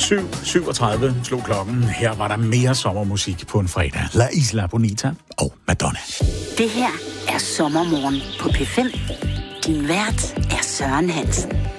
7:37 slog klokken. Her var der mere sommermusik på en fredag. La Isla Bonita og Madonna. Det her er Sommermorgen på P5. Din vært er Søren Hansen.